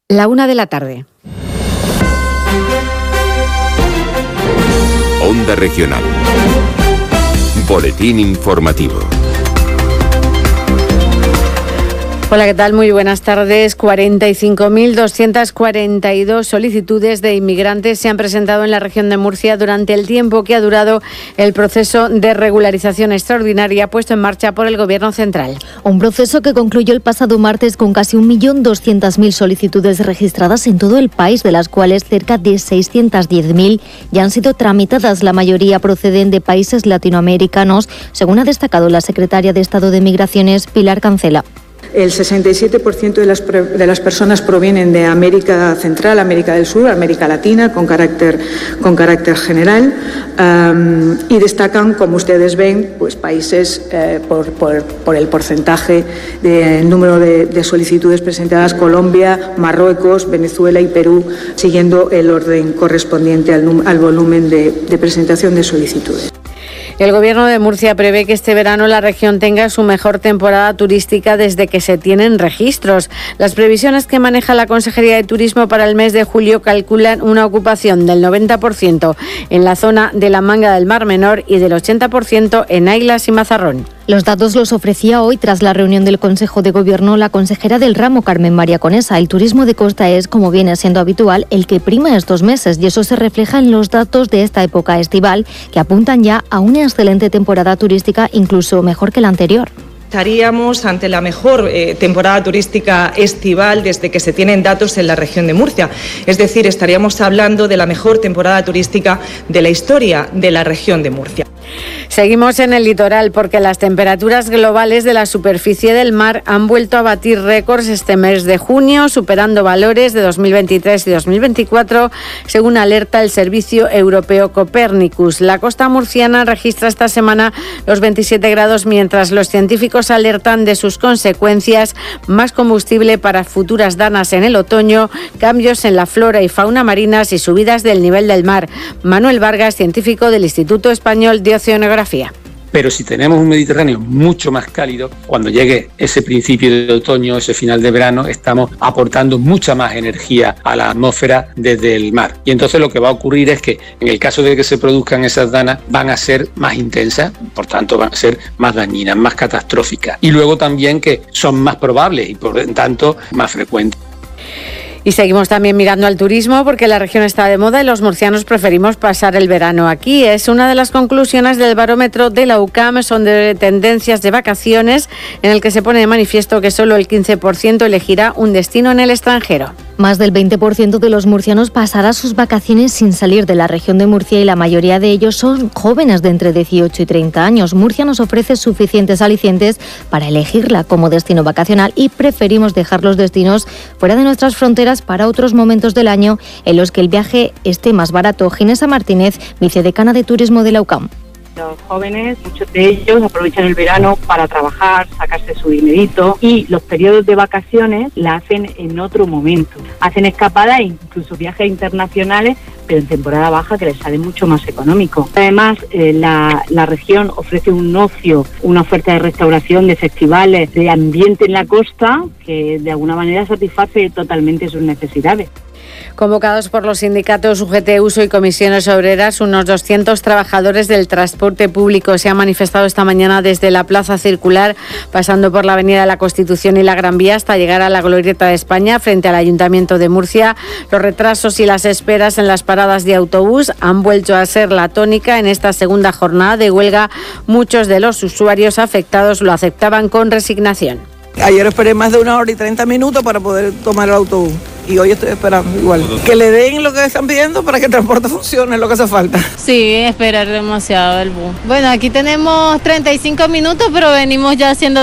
1:00 p.m. Onda Regional. Boletín informativo. Hola, ¿qué tal? Muy buenas tardes. 45.242 solicitudes de inmigrantes se han presentado en la región de Murcia durante el tiempo que ha durado el proceso de regularización extraordinaria puesto en marcha por el Gobierno central. Un proceso que concluyó el pasado martes con casi 1.200.000 solicitudes registradas en todo el país, de las cuales cerca de 610.000 ya han sido tramitadas. La mayoría proceden de países latinoamericanos, según ha destacado la secretaria de Estado de Migraciones, Pilar Cancela. El 67% de las personas provienen de América Central, América del Sur, América Latina, con carácter general, y destacan, como ustedes ven, pues países por el porcentaje del número de solicitudes presentadas: Colombia, Marruecos, Venezuela y Perú, siguiendo el orden correspondiente al volumen de presentación de solicitudes. El Gobierno de Murcia prevé que este verano la región tenga su mejor temporada turística desde que se tienen registros. Las previsiones que maneja la Consejería de Turismo para el mes de julio calculan una ocupación del 90% en la zona de la Manga del Mar Menor y del 80% en Aiglas y Mazarrón. Los datos los ofrecía hoy, tras la reunión del Consejo de Gobierno, la consejera del ramo, Carmen María Conesa. El turismo de costa es, como viene siendo habitual, el que prima estos meses, y eso se refleja en los datos de esta época estival, que apuntan ya a una excelente temporada turística, incluso mejor que la anterior. Estaríamos ante la mejor temporada turística estival desde que se tienen datos en la región de Murcia. Es decir, estaríamos hablando de la mejor temporada turística de la historia de la región de Murcia. Seguimos en el litoral porque las temperaturas globales de la superficie del mar han vuelto a batir récords este mes de junio, superando valores de 2023 y 2024, según alerta el Servicio Europeo Copernicus. La costa murciana registra esta semana los 27 grados, mientras los científicos alertan de sus consecuencias: más combustible para futuras danas en el otoño, cambios en la flora y fauna marinas y subidas del nivel del mar. Manuel Vargas, científico del Instituto Español de Oceanografía. Pero si tenemos un Mediterráneo mucho más cálido, cuando llegue ese principio de otoño, ese final de verano, estamos aportando mucha más energía a la atmósfera desde el mar. Y entonces lo que va a ocurrir es que, en el caso de que se produzcan esas danas, van a ser más intensas, por tanto van a ser más dañinas, más catastróficas. Y luego también que son más probables y por tanto más frecuentes. Y seguimos también mirando al turismo porque la región está de moda y los murcianos preferimos pasar el verano aquí. Es una de las conclusiones del barómetro de la UCAM sobre tendencias de vacaciones, en el que se pone de manifiesto que solo el 15% elegirá un destino en el extranjero. Más del 20% de los murcianos pasará sus vacaciones sin salir de la región de Murcia, y la mayoría de ellos son jóvenes de entre 18 y 30 años. Murcia nos ofrece suficientes alicientes para elegirla como destino vacacional, y preferimos dejar los destinos fuera de nuestras fronteras para otros momentos del año en los que el viaje esté más barato. Ginesa Martínez, vicedecana de Turismo de la UCAM. Los jóvenes, muchos de ellos aprovechan el verano para trabajar, sacarse su dinerito, y los periodos de vacaciones la hacen en otro momento. Hacen escapadas e incluso viajes internacionales, pero en temporada baja, que les sale mucho más económico. Además, la región ofrece un ocio, una oferta de restauración, de festivales, de ambiente en la costa, que de alguna manera satisface totalmente sus necesidades. Convocados por los sindicatos UGT, Uso y Comisiones Obreras, unos 200 trabajadores del transporte público se han manifestado esta mañana desde la Plaza Circular, pasando por la Avenida de la Constitución y la Gran Vía, hasta llegar a la Glorieta de España, frente al Ayuntamiento de Murcia. Los retrasos y las esperas en las paradas de autobús han vuelto a ser la tónica en esta segunda jornada de huelga. Muchos de los usuarios afectados lo aceptaban con resignación. Ayer esperé más de 1 hora y 30 minutos para poder tomar el autobús, y hoy estoy esperando igual. Que le den lo que están pidiendo para que el transporte funcione, es lo que hace falta. Sí, esperar demasiado el bus. Bueno, aquí tenemos 35 minutos, pero venimos ya haciendo